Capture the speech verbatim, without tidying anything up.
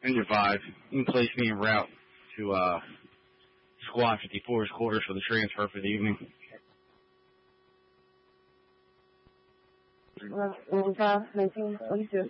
Engine five, you can place me en route to uh, Squad fifty-four's quarters for the transfer for the evening. Well, we've uh, nineteen twenty-two.